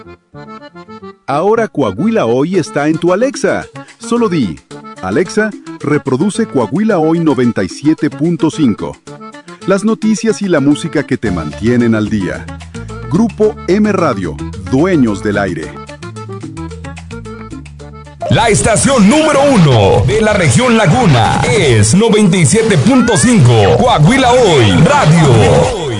Ahora Coahuila Hoy está en tu Alexa. Solo di, Alexa, reproduce Coahuila Hoy 97.5. Las noticias y la música que te mantienen al día. Grupo M Radio, dueños del aire. La estación número 1 de la región Laguna es 97.5 Coahuila Hoy Radio.